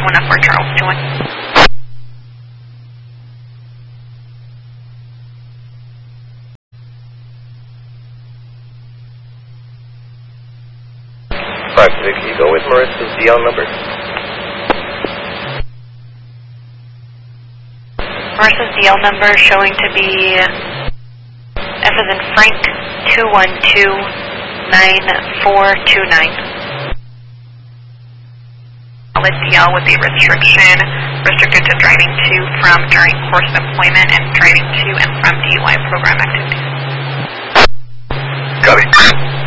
1F4 Charles 21. Can you go with Marissa's DL number? Marissa's DL number showing to be F as in Frank 2129429. Valid DL with the restriction restricted to driving to, from, during course of employment and driving to and from DUI program activities. Copy.